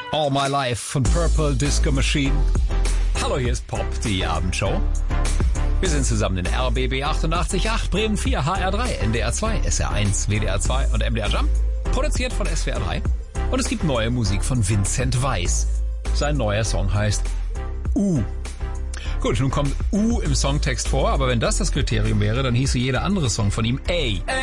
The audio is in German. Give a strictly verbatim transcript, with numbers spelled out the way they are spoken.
All My Life von Purple Disco Machine. Hallo, hier ist Pop, die Abendshow. Wir sind zusammen in R B B achtundachtzig Komma acht, Bremen vier, H R drei, N D R zwei, S R eins, W D R zwei und M D R Jump. Produziert von S W R drei. Und es gibt neue Musik von Vincent Weiss. Sein neuer Song heißt U. Gut, nun kommt U im Songtext vor, aber wenn das das Kriterium wäre, dann hieße jeder andere Song von ihm A.